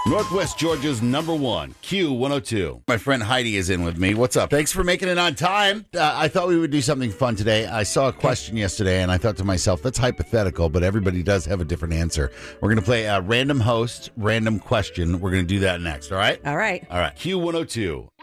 Northwest Georgia's number one, Q102. My friend Heidi is in with me. What's up? Thanks for making it on time. I thought we would do something fun today. I saw a question yesterday, and I thought to myself, that's hypothetical, but everybody does have a different answer. We're going to play a random host, random question. We're going to do that next, all right? All right. All right. Q102.